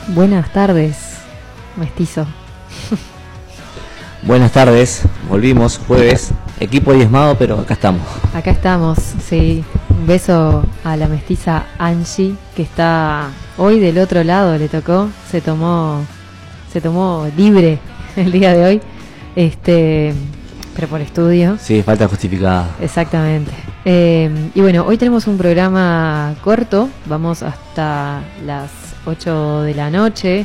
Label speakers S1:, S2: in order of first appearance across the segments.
S1: Buenas tardes, mestizo.
S2: Buenas tardes, volvimos, jueves, equipo diezmado, pero acá estamos.
S1: Acá estamos, sí. Un beso a la mestiza Angie, que está hoy del otro lado, le tocó, se tomó libre el día de hoy, pero por estudio.
S2: Sí, falta justificada.
S1: Exactamente. Y bueno, hoy tenemos un programa corto, vamos hasta las 8 de la noche.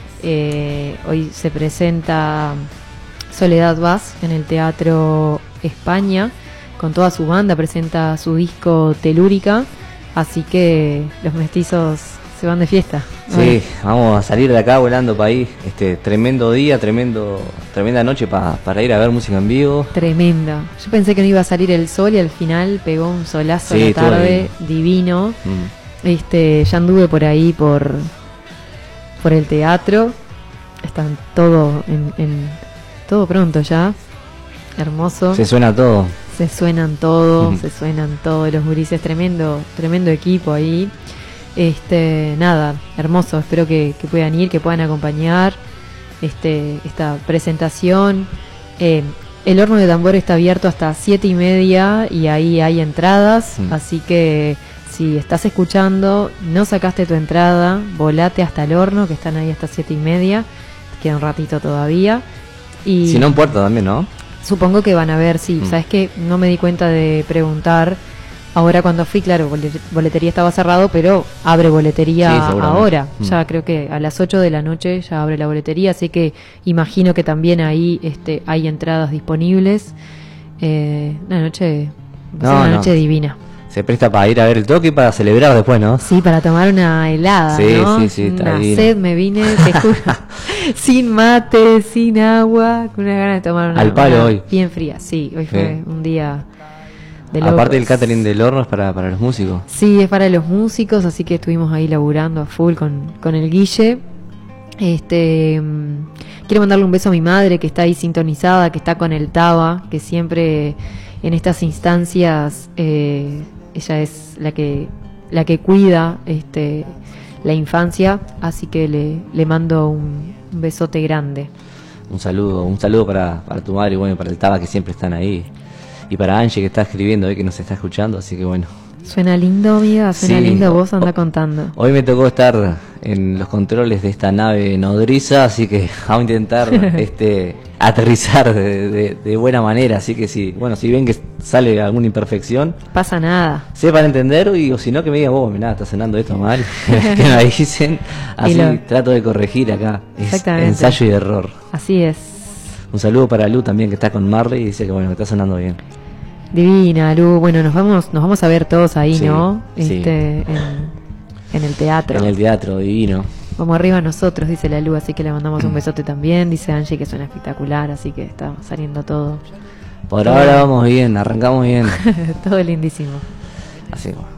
S1: Hoy se presenta Soledad Vaz en el Teatro España, con toda su banda, presenta su disco Telúrica, así que los mestizos se van de fiesta.
S2: Sí, vamos a salir de acá volando para ahí, tremendo día, tremenda noche para ir a ver música en vivo.
S1: Tremenda. Yo pensé que no iba a salir el sol y al final pegó un solazo la tarde, divino. Ya anduve por ahí por el teatro. Están todo todo pronto ya. Hermoso.
S2: Se suena todo.
S1: Se suenan todos los gurises, tremendo equipo ahí. Nada, hermoso, espero que puedan ir, que puedan acompañar esta presentación. El horno de tambor está abierto hasta 7:30 y ahí hay entradas, así que si estás escuchando, no sacaste tu entrada, volate hasta el horno, que están ahí hasta 7:30, queda un ratito todavía. Y
S2: si no, en puerta también, ¿no?
S1: Supongo que van a ver, sí. Sabes que no me di cuenta de preguntar. Ahora cuando fui, claro, boletería estaba cerrado, pero abre boletería ahora. Ya creo que a las 8 de la noche ya abre la boletería, así que imagino que también ahí hay entradas disponibles. Una noche divina.
S2: Se presta para ir a ver el toque y para celebrar después, ¿no?
S1: Sí, para tomar una helada, ¿no?
S2: Sí, está
S1: una
S2: divino.
S1: sed me vine, te juro, sin mate, sin agua, con una ganas de tomar una
S2: al palo
S1: una
S2: hoy.
S1: Bien fría, sí, hoy fue un día de locos.
S2: Aparte del catering del horno es para los músicos.
S1: Sí, es para los músicos, así que estuvimos ahí laburando a full con el Guille. Quiero mandarle un beso a mi madre, que está ahí sintonizada, que está con el Taba, que siempre en estas instancias ella es la que cuida la infancia, así que le mando un besote grande.
S2: Un saludo para tu madre y bueno, para el Taba, que siempre están ahí, y para Angie, que está escribiendo hoy, que nos está escuchando, así que bueno.
S1: Suena lindo, amiga, suena lindo, vos anda contando.
S2: Hoy me tocó estar en los controles de esta nave nodriza, así que vamos a intentar aterrizar de buena manera, así que si ven que sale alguna imperfección,
S1: pasa nada.
S2: Sepan entender, o si no, que me digan, mirá, está sonando esto mal, que me avisen, así trato de corregir acá.
S1: Exactamente.
S2: Es ensayo y error.
S1: Así es.
S2: Un saludo para Lu también, que está con Marley, y dice que bueno, que está sonando bien.
S1: Divina, Lu. Bueno, nos vamos a ver todos ahí, sí, ¿no?
S2: Sí.
S1: En el teatro.
S2: En el teatro, divino.
S1: Vamos arriba nosotros, dice la Lu, así que le mandamos un besote también. Dice Angie que suena espectacular, así que está saliendo todo.
S2: Por ahora vamos bien, arrancamos bien.
S1: Todo lindísimo.
S2: Así.